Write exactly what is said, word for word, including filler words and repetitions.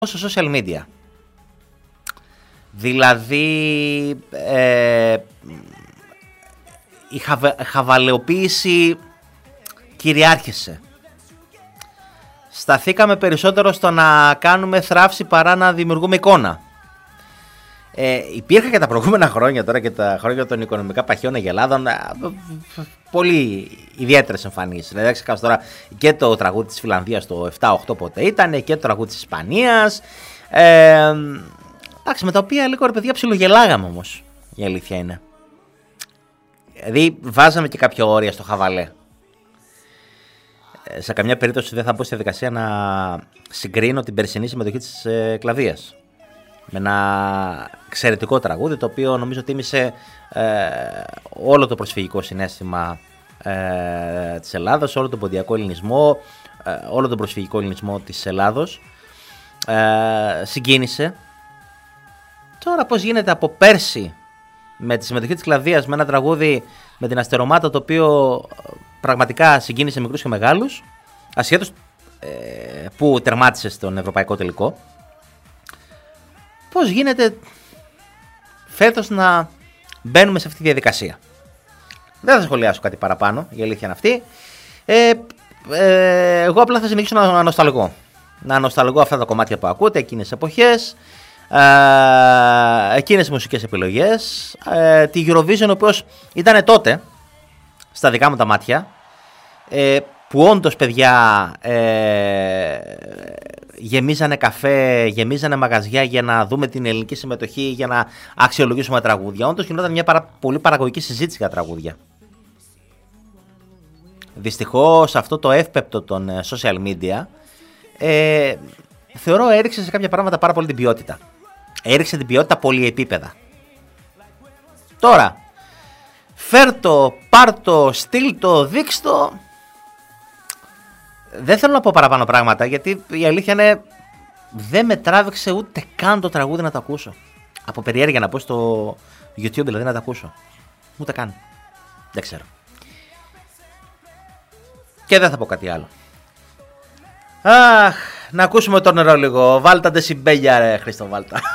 στο social media. Δηλαδή ε, η χαβε, χαβαλαιοποίηση κυριάρχησε. Σταθήκαμε περισσότερο στο να κάνουμε θράψη παρά να δημιουργούμε εικόνα. Ε, υπήρχαν και τα προηγούμενα χρόνια τώρα και τα χρόνια των οικονομικά παχιών αγελάδων πολύ ιδιαίτερες εμφανίσεις. Δηλαδή ξεκάθαρα τώρα και το τραγούδι της Φιλανδίας το επτά οκτώ πότε ήταν και το τραγούδι της Ισπανίας. Ε, εντάξει, με τα οποία λίγο ρε παιδιά ψιλογελάγαμε όμως, η αλήθεια είναι. Δηλαδή βάζαμε και κάποια όρια στο χαβαλέ. Ε, σε καμιά περίπτωση δεν θα μπω στη διαδικασία να συγκρίνω την περσινή συμμετοχή της ε, Κλαβδίας με ένα εξαιρετικό τραγούδι, το οποίο νομίζω τίμησε ε, όλο το προσφυγικό συναίσθημα ε, της Ελλάδας, όλο τον ποντιακό ελληνισμό, ε, όλο τον προσφυγικό ελληνισμό της Ελλάδος. Ε, συγκίνησε. Τώρα πώς γίνεται από πέρσι με τη συμμετοχή της Κλαβδίας με ένα τραγούδι με την Αστερομάτα, το οποίο πραγματικά συγκίνησε μικρούς και μεγάλους, ασχέτως ε, που τερμάτισε στον ευρωπαϊκό τελικό, πώς γίνεται φέτος να μπαίνουμε σε αυτή τη διαδικασία. Δεν θα σχολιάσω κάτι παραπάνω, η αλήθεια είναι αυτή. Ε, ε, εγώ απλά θα συνεχίσω να, να νοσταλγώ. Να νοσταλγώ αυτά τα κομμάτια που ακούτε, εκείνες τις εποχές, ε, εκείνες τις μουσικές επιλογές, ε, τη Eurovision, ο οποίος ήταν τότε, στα δικά μου τα μάτια, ε, που όντως παιδιά ε, γεμίζανε καφέ, γεμίζανε μαγαζιά για να δούμε την ελληνική συμμετοχή, για να αξιολογήσουμε τραγούδια. Όντως γινόταν μια παρα, πολύ παραγωγική συζήτηση για τραγούδια. Δυστυχώς αυτό το εύπεπτο των social media ε, θεωρώ έριξε σε κάποια πράγματα πάρα πολύ την ποιότητα. Έριξε την ποιότητα πολυεπίπεδα. Τώρα, φέρτο, πάρτο, στείλτο, δείξτο. Δεν θέλω να πω παραπάνω πράγματα, γιατί η αλήθεια είναι δεν με τράβηξε ούτε καν το τραγούδι να το ακούσω. Από περιέργεια να πω στο YouTube δηλαδή να το ακούσω. Ούτε καν. Δεν ξέρω. Και δεν θα πω κάτι άλλο. Αχ, να ακούσουμε το νερό λίγο. Βάλτα ντε συμπέλια ρε Χρήστο, βάλτα.